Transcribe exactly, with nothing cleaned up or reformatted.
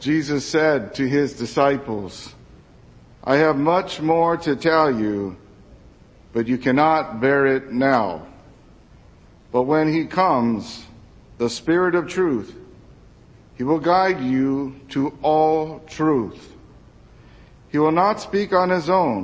Jesus said to his disciples, I have much more to tell you, but you cannot bear it now. But when he comes, the Spirit of truth, he will guide you to all truth. He will not speak on his own,